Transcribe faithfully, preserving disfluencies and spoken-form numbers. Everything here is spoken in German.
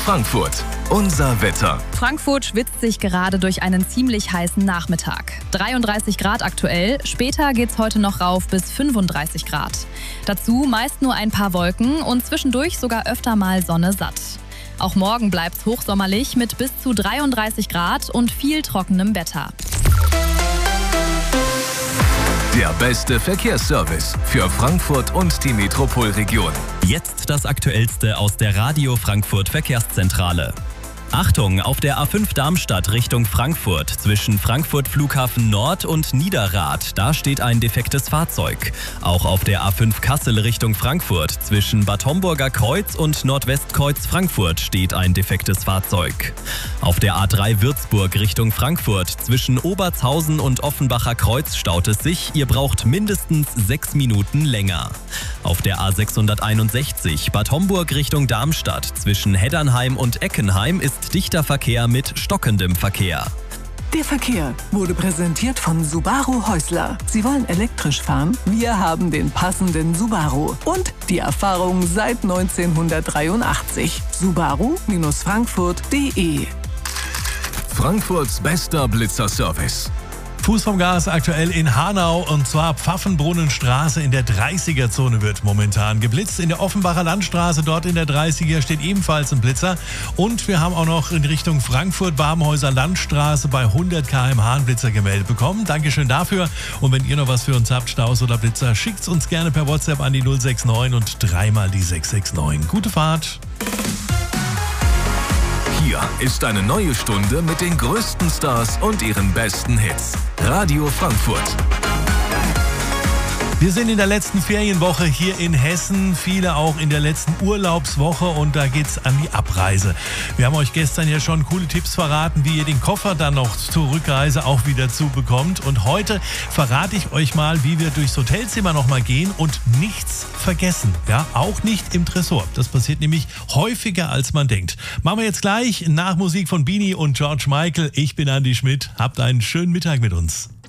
Frankfurt. Unser Wetter. Frankfurt schwitzt sich gerade durch einen ziemlich heißen Nachmittag. dreiunddreißig Grad aktuell, später geht's heute noch rauf bis fünfunddreißig Grad. Dazu meist nur ein paar Wolken und zwischendurch sogar öfter mal Sonne satt. Auch morgen bleibt's hochsommerlich mit bis zu dreiunddreißig Grad und viel trockenem Wetter. Der beste Verkehrsservice für Frankfurt und die Metropolregion. Jetzt das Aktuellste aus der Radio Frankfurt Verkehrszentrale. Achtung, auf der A fünf Darmstadt Richtung Frankfurt zwischen Frankfurt Flughafen Nord und Niederrad, da steht ein defektes Fahrzeug. Auch auf der A fünf Kassel Richtung Frankfurt zwischen Bad Homburger Kreuz und Nordwestkreuz Frankfurt steht ein defektes Fahrzeug. Auf der A drei Würzburg Richtung Frankfurt zwischen Obertshausen und Offenbacher Kreuz staut es sich, ihr braucht mindestens sechs Minuten länger. Auf der A sechshunderteinundsechzig Bad Homburg Richtung Darmstadt zwischen Heddernheim und Eckenheim ist dichter Verkehr mit stockendem Verkehr. Der Verkehr wurde präsentiert von Subaru Häusler. Sie wollen elektrisch fahren? Wir haben den passenden Subaru. Und die Erfahrung seit neunzehnhundertdreiundachtzig. Subaru Frankfurt punkt de. Frankfurts bester Blitzerservice. Fuß vom Gas aktuell in Hanau und zwar Pfaffenbrunnenstraße in der dreißiger-Zone wird momentan geblitzt. In der Offenbacher Landstraße, dort in der dreißiger, steht ebenfalls ein Blitzer. Und wir haben auch noch in Richtung Frankfurt-Babenhäuser Landstraße bei hundert Kilometer pro Stunde einen Blitzer gemeldet bekommen. Dankeschön dafür. Und wenn ihr noch was für uns habt, Staus oder Blitzer, schickt's uns gerne per WhatsApp an die null sechs neun und dreimal die sechs sechs neun. Gute Fahrt! Hier ist eine neue Stunde mit den größten Stars und ihren besten Hits. Radio Frankfurt. Wir sind in der letzten Ferienwoche hier in Hessen, viele auch in der letzten Urlaubswoche und da geht's an die Abreise. Wir haben euch gestern ja schon coole Tipps verraten, wie ihr den Koffer dann noch zur Rückreise auch wieder zubekommt. Und heute verrate ich euch mal, wie wir durchs Hotelzimmer nochmal gehen und nichts vergessen. Ja, auch nicht im Tresor. Das passiert nämlich häufiger, als man denkt. Machen wir jetzt gleich nach Musik von Beanie und George Michael. Ich bin Andi Schmidt. Habt einen schönen Mittag mit uns.